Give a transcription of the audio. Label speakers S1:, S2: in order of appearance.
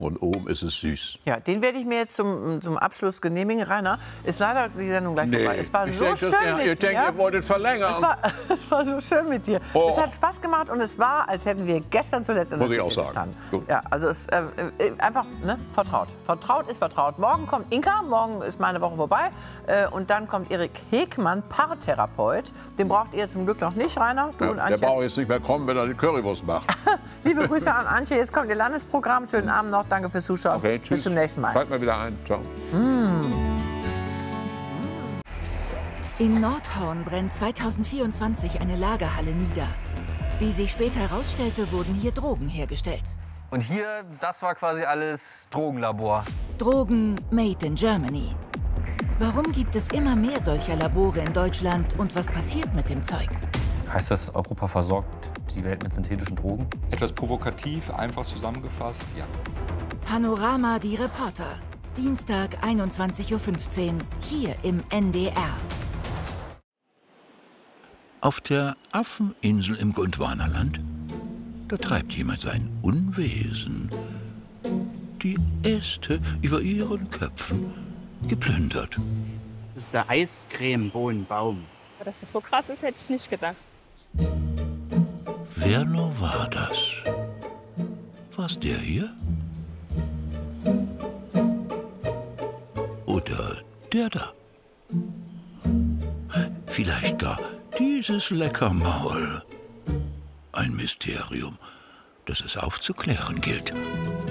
S1: Und oben ist es süß.
S2: Ja, den werde ich mir jetzt zum Abschluss genehmigen. Rainer, ist leider die Sendung gleich vorbei. Es war so schön mit dir.
S1: Ihr denkt, ihr wolltet verlängern.
S2: Es war so schön mit dir.
S1: Oh.
S2: Es hat Spaß gemacht und es war, als hätten wir gestern zuletzt in der Küche gestanden.
S1: Gut.
S2: Ja, also es einfach vertraut. Vertraut ist vertraut. Morgen kommt Inka, morgen ist meine Woche vorbei. Und dann kommt Erik Hegmann, Paartherapeut. Den braucht ihr zum Glück noch nicht, Rainer. Du und
S1: Der
S2: Antje.
S1: braucht jetzt nicht mehr kommen, wenn er die Currywurst macht.
S2: Liebe Grüße an Antje. Jetzt kommt ihr Landesprogramm. Schönen Abend noch. Danke fürs Zuschauen.
S1: Okay, tschüss.
S2: Bis zum nächsten Mal.
S1: Schalt mal wieder ein. Ciao.
S3: In Nordhorn brennt 2024 eine Lagerhalle nieder. Wie sich später herausstellte, wurden hier Drogen hergestellt.
S4: Und hier, das war quasi alles Drogenlabor.
S3: Drogen made in Germany. Warum gibt es immer mehr solcher Labore in Deutschland und was passiert mit dem Zeug?
S4: Heißt das, Europa versorgt die Welt mit synthetischen Drogen?
S5: Etwas provokativ, einfach zusammengefasst, ja.
S3: Panorama, die Reporter. Dienstag, 21:15 Uhr, hier im NDR.
S6: Auf der Affeninsel im Gondwanaland, da treibt jemand sein Unwesen. Die Äste über ihren Köpfen geplündert.
S7: Das ist der Eiscremebohnenbaum.
S8: Dass das so krass ist, hätte ich nicht gedacht.
S6: Wer nur war das? War's der hier? Oder der da? Vielleicht gar dieses Leckermaul. Ein Mysterium, das es aufzuklären gilt.